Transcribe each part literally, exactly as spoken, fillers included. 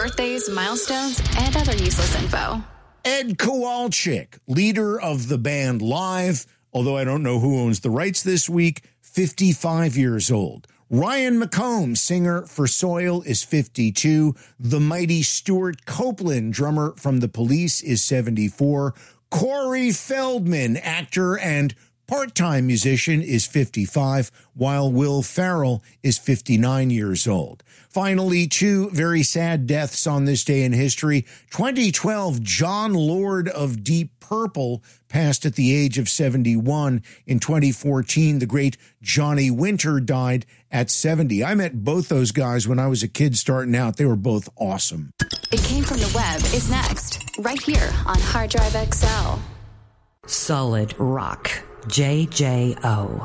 birthdays, milestones, and other useless info. Ed Kowalczyk, leader of the band Live, although I don't know who owns the rights this week, fifty-five years old. Ryan McComb, singer for Soil, is fifty-two. The mighty Stuart Copeland, drummer from The Police, is seventy-four. Corey Feldman, actor and part-time musician, is fifty-five, while Will Ferrell is fifty-nine years old. Finally, two very sad deaths on this day in history. twenty twelve, John Lord of Deep Purple passed at the age of seventy-one. In twenty fourteen, the great Johnny Winter died at seventy. I met both those guys when I was a kid starting out. They were both awesome. It Came From the Web is next, right here on Hard Drive X L. Solid Rock. J J O.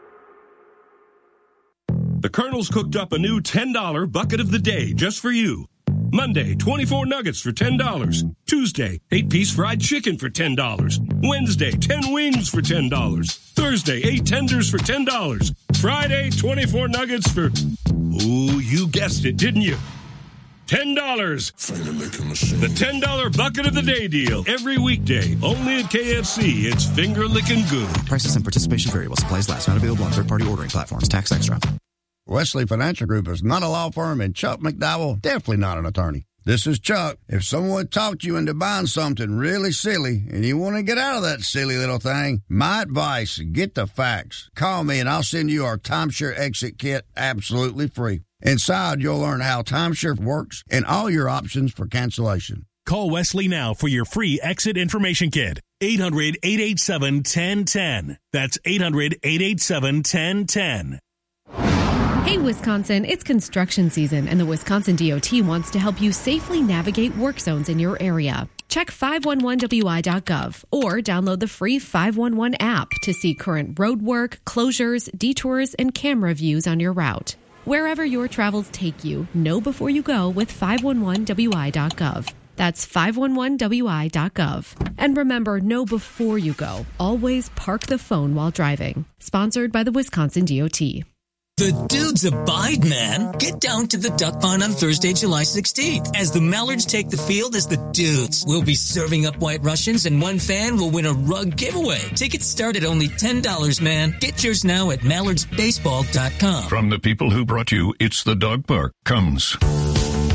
The Colonel's cooked up a new ten dollar bucket of the day just for you. Monday, twenty-four nuggets for ten dollars. Tuesday, eight-piece fried chicken for ten dollars. Wednesday, ten wings for ten dollars. Thursday, eight tenders for ten dollars. Friday, twenty-four nuggets for... Ooh, you guessed it, didn't you? ten dollars. The ten dollar bucket of the day deal. Every weekday. Only at K F C. It's finger licking good. Prices and participation vary while supplies last. Not available on third-party ordering platforms. Tax extra. Wesley Financial Group is not a law firm, and Chuck McDowell, definitely not an attorney. This is Chuck. If someone talked you into buying something really silly and you want to get out of that silly little thing, my advice, get the facts. Call me and I'll send you our timeshare exit kit absolutely free. Inside, you'll learn how timeshare works and all your options for cancellation. Call Wesley now for your free exit information kit. eight hundred, eight eight seven, one zero one zero. That's eight hundred, eight eight seven, one zero one zero. Hey, Wisconsin, it's construction season, and the Wisconsin D O T wants to help you safely navigate work zones in your area. Check five one one W I dot gov or download the free five one one app to see current road work, closures, detours, and camera views on your route. Wherever your travels take you, know before you go with five one one W I dot gov. That's five one one W I dot gov. And remember, know before you go. Always park the phone while driving. Sponsored by the Wisconsin D O T. The dudes abide, man. Get down to the Duck Pond on Thursday, July sixteenth. As the Mallards take the field as the dudes. We'll be serving up White Russians, and one fan will win a rug giveaway. Tickets start at only ten dollars, man. Get yours now at mallards baseball dot com. From the people who brought you It's the Dog Park comes